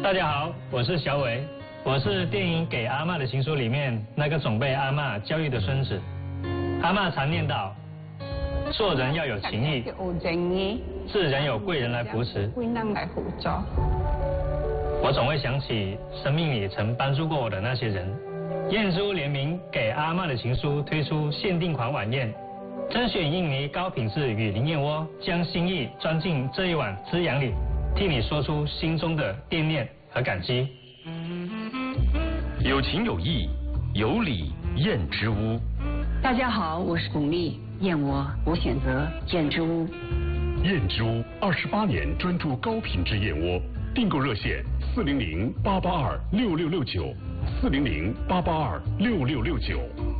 大家好，我是小伟，我是电影《给阿嬷的情书》里面那个总被阿嬷教育的孙子。阿嬷常念叨，做人要有情义，自然有贵人来扶持。我总会想起生命里曾帮助过我的那些人。燕珠联名《给阿嬷的情书》推出限定款晚宴，甄选印尼高品质雨林燕窝，将心意装进这一碗滋养里，替你说出心中的惦念和感激。 有情有义，有礼燕之屋。 大家好，我是巩俐，燕窝我选择燕之屋。 燕之屋28年专注高品质燕窝，订购热线400-882-6669，400-882-6669。